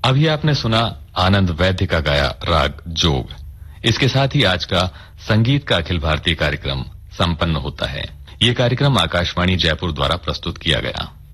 अभी आपने सुना आनंद वैद्य का गाया राग जोग। इसके साथ ही आज का संगीत का अखिल भारतीय कार्यक्रम संपन्न होता है। ये कार्यक्रम आकाशवाणी जयपुर द्वारा प्रस्तुत किया गया।